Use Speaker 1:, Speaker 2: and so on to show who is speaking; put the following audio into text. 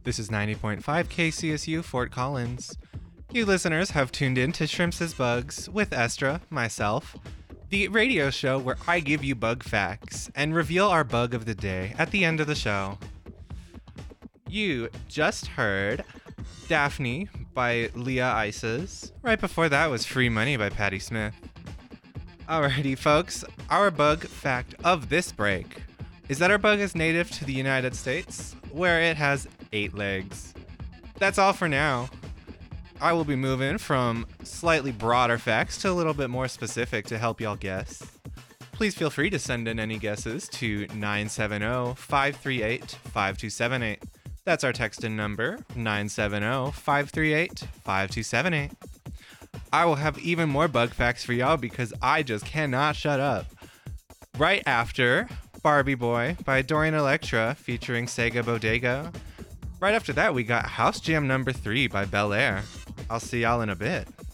Speaker 1: This is 90.5 KCSU Fort Collins. You listeners have tuned in to Shrimps as Bugs with Estra, myself, the radio show where I give you bug facts and reveal our bug of the day at the end of the show. You just heard Daphne by Leah Ices. Right before that was Free Money by Patti Smith. Alrighty, folks, our bug fact of this break is that our bug is native to the United States, where it has 8 legs. That's all for now. I will be moving from slightly broader facts to a little bit more specific to help y'all guess. Please feel free to send in any guesses to 970-538-5278. That's our text-in number, 970-538-5278. I will have even more bug facts for y'all because I just cannot shut up. Right after Barbie Boy by Dorian Electra featuring Sega Bodega. Right after that, we got House Jam number 3 by Bel Air. I'll see y'all in a bit.